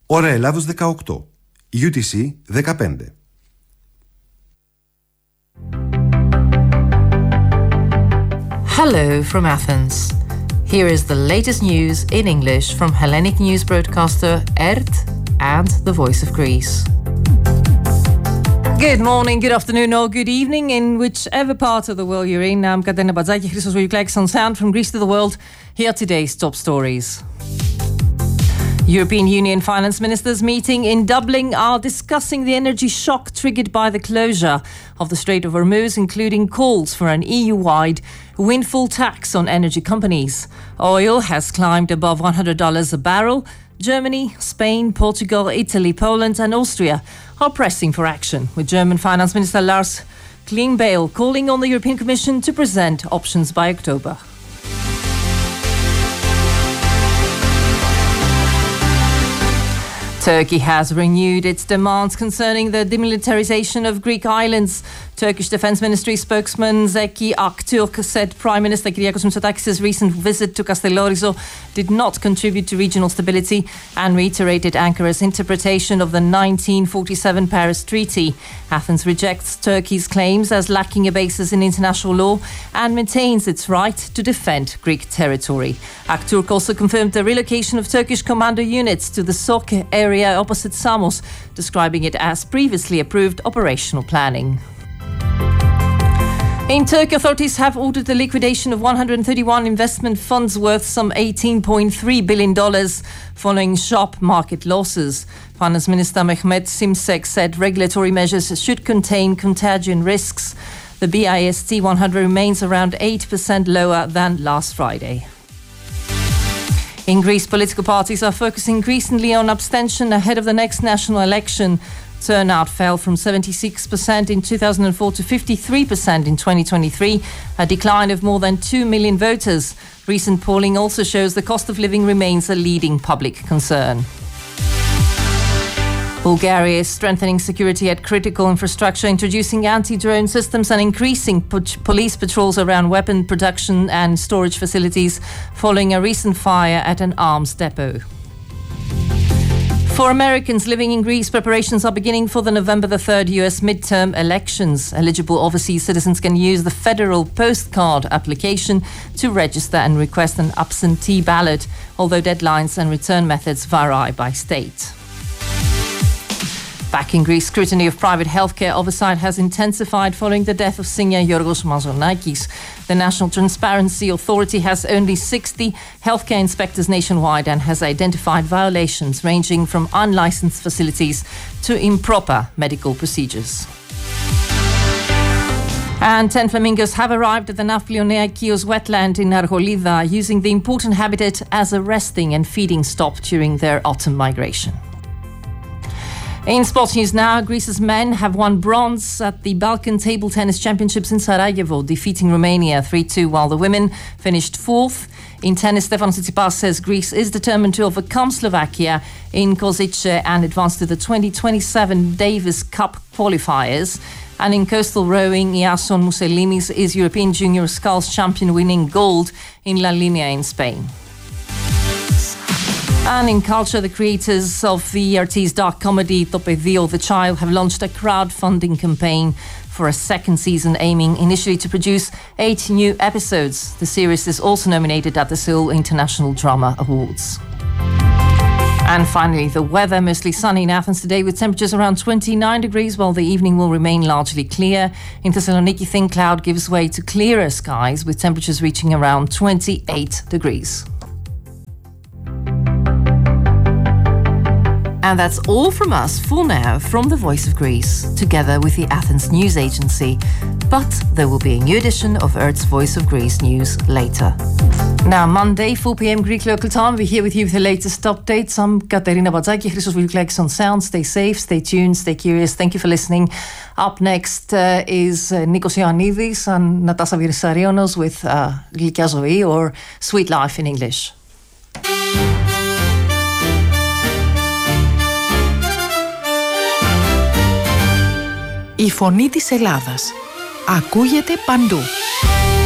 Ώρα Ελλάδος 18. UTC 15. Hello from Athens. Here is the latest news in English from Hellenic news broadcaster ERT and the Voice of Greece. Good morning, good afternoon or good evening in whichever part of the world you're in. I'm Katerina Badzaki, Christos Voulioukleakis on sound from Greece to the world. Here are today's top stories. European Union finance ministers meeting in Dublin are discussing the energy shock triggered by the closure of the Strait of Hormuz, including calls for an EU-wide windfall tax on energy companies. Oil has climbed above $100 a barrel. Germany, Spain, Portugal, Italy, Poland and Austria are pressing for action, with German Finance Minister Lars Klingbeil calling on the European Commission to present options by October. Turkey has renewed its demands concerning the demilitarization of Greek islands. Turkish Defense Ministry spokesman Zeki Aktürk said Prime Minister Kyriakos Mitsotakis' recent visit to Castellorizo did not contribute to regional stability and reiterated Ankara's interpretation of the 1947 Paris Treaty. Athens rejects Turkey's claims as lacking a basis in international law and maintains its right to defend Greek territory. Aktürk also confirmed the relocation of Turkish commando units to the Sok area opposite Samos, describing it as previously approved operational planning. In Turkey, authorities have ordered the liquidation of 131 investment funds worth some $18.3 billion following sharp market losses. Finance Minister Mehmet Simsek said regulatory measures should contain contagion risks. The BIST 100 remains around 8% lower than last Friday. In Greece, political parties are focusing increasingly on abstention ahead of the next national election. Turnout fell from 76% in 2004 to 53% in 2023, a decline of more than 2 million voters. Recent polling also shows the cost of living remains a leading public concern. Bulgaria is strengthening security at critical infrastructure, introducing anti-drone systems and increasing police patrols around weapon production and storage facilities following a recent fire at an arms depot. For Americans living in Greece, preparations are beginning for the November 3rd US midterm elections. Eligible overseas citizens can use the federal postcard application to register and request an absentee ballot, although deadlines and return methods vary by state. Back in Greece, scrutiny of private healthcare oversight has intensified following the death of singer Yorgos Mazonakis. The National Transparency Authority has only 60 healthcare inspectors nationwide and has identified violations ranging from unlicensed facilities to improper medical procedures. And 10 flamingos have arrived at the Nafplion Kios wetland in Argolida, using the important habitat as a resting and feeding stop during their autumn migration. In sports news now, Greece's men have won bronze at the Balkan Table Tennis Championships in Sarajevo, defeating Romania 3-2, while the women finished fourth. In tennis, Stefanos Tsitsipas says Greece is determined to overcome Slovakia in Košice and advance to the 2027 Davis Cup qualifiers. And in coastal rowing, Iason Mouselinis is European Junior Sculls champion, winning gold in La Linea in Spain. And in culture, the creators of the ERT's dark comedy Το Παιδείο, The Child, have launched a crowdfunding campaign for a second season, aiming initially to produce 8 new episodes. The series is also nominated at the Seoul International Drama Awards. And finally, the weather, mostly sunny in Athens today with temperatures around 29 degrees, while the evening will remain largely clear. In Thessaloniki, thin cloud gives way to clearer skies with temperatures reaching around 28 degrees. And that's all from us for now from the Voice of Greece, together with the Athens News Agency. But there will be a new edition of ERT's Voice of Greece news later. Now, Monday, 4 p.m. Greek local time, we're here with you with the latest updates. I'm Katerina Badzaki, Christos Voulioukleakis on sound. Stay safe, stay tuned, stay curious. Thank you for listening. Up next is Nikos Ioannidis and Natasha Virsarionos with Glykia Zoe, or Sweet Life in English. Η φωνή της Ελλάδας ακούγεται παντού.